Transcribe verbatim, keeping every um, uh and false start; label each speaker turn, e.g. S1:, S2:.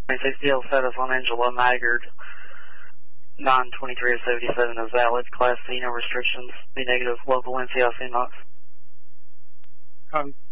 S1: sixty L status on Angela Maggard, nine twenty-three of seventy-seven is valid. Class C, no restrictions. Be negative. Local N C I C Knox.
S2: Um,